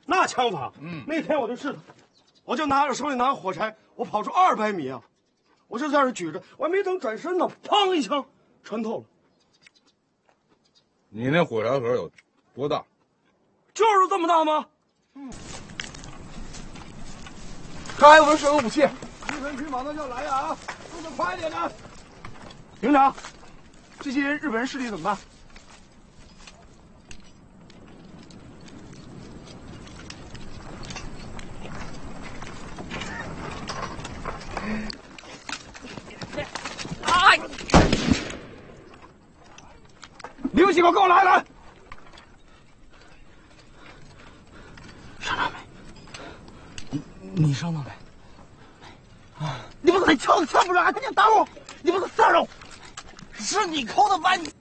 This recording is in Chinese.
那枪法，那天我就试他，我就手里拿着火柴，我跑出200米啊，我就在这举着，我还没等转身呢，砰一枪穿透了。 你那火柴盒有多大？ 就是这么大吗？ 看还有没有生物武器？ 日本军马上就要来了啊，动作快一点的。 营长，这些日本人势力怎么办？你有几个跟我来人？ 上当没？你上当没？ 你不是很枪不上，还他娘打我！你不是色肉！ 是你扣的吧？你